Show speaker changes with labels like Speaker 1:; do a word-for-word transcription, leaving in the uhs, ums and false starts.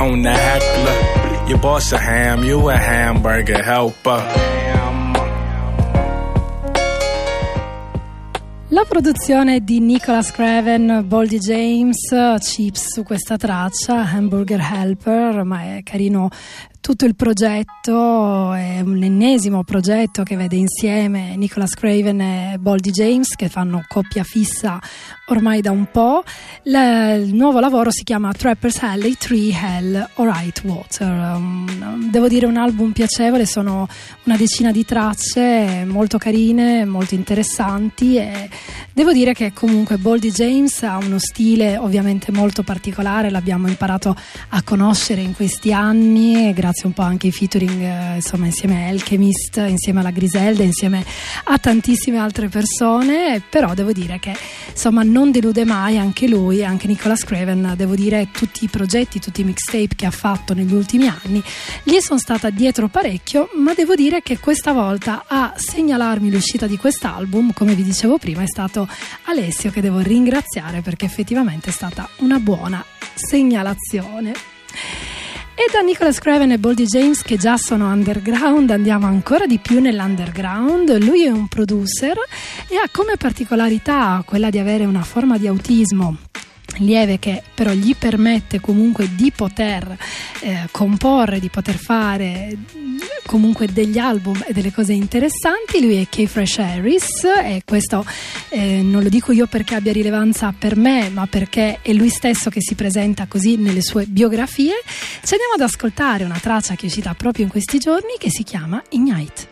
Speaker 1: On the heckler, your boss a ham, you a hamburger helper.
Speaker 2: La produzione di Nicholas Craven, Boldy James, Chips su questa traccia, Hamburger Helper, ma è carino tutto il progetto, è un ennesimo progetto che vede insieme Nicholas Craven e Boldy James, che fanno coppia fissa ormai da un po'. Il nuovo lavoro si chiama Trapper's Alley, Tree Hell, Alright Water. Devo dire un album piacevole, sono una decina di tracce molto carine, molto interessanti, e devo dire che comunque Boldy James ha uno stile ovviamente molto particolare, l'abbiamo imparato a conoscere in questi anni grazie un po' anche ai featuring eh, insomma insieme a Alchemist, insieme alla Griselda, insieme a tantissime altre persone, però devo dire che insomma non delude mai anche lui, anche Nicholas Craven. Devo dire tutti i progetti, tutti i mixtape che ha fatto negli ultimi anni gli sono stata dietro parecchio, ma devo dire che questa volta a segnalarmi l'uscita di quest'album, come vi dicevo prima, è stato Alessio, che devo ringraziare perché effettivamente è stata una buona segnalazione. E da Nicholas Craven e Boldy James, che già sono underground, andiamo ancora di più nell'underground. Lui è un producer e ha come particolarità quella di avere una forma di autismo lieve, che però gli permette comunque di poter eh, comporre, di poter fare comunque degli album e delle cose interessanti. Lui è K. Fresh Harris, e questo eh, non lo dico io perché abbia rilevanza per me, ma perché è lui stesso che si presenta così nelle sue biografie. Ci andiamo ad ascoltare una traccia che è uscita proprio in questi giorni, che si chiama Ignite.